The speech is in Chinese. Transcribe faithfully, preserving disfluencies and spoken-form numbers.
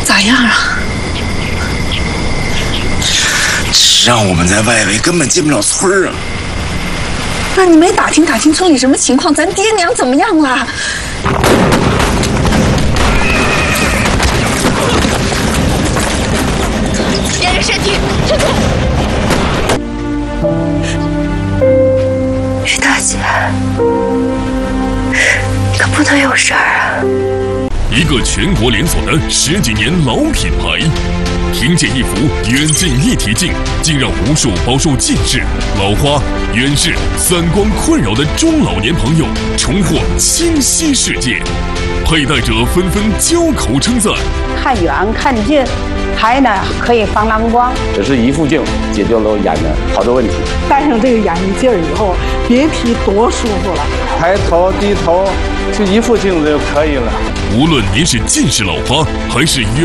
咋样啊？ 这让我们在外围根本进不了村儿啊！ 那你没打听打听村里什么情况？咱爹娘怎么样了？ 别人身体，撤退！ 于大姐，可不能有事儿啊！ 一个全国连锁的十几年老品牌，凭借一幅远近一体镜，竟让无数饱受近视、老花、远视、散光困扰的中老年朋友重获清晰世界。佩戴者纷纷交口称赞： 看远看近，还呢可以防蓝光。 这是一副镜解决了眼的好多问题。 戴上这个眼镜以后，别提多舒服了。 抬头低头，就一副镜子就可以了。 无论您是近视老花还是远